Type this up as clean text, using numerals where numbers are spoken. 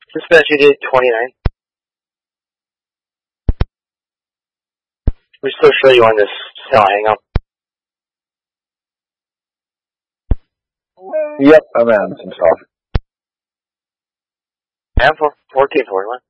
Dispatch, you did 29. We still show you on this cell hang up. Yep, I'm adding some stuff. And for 1441.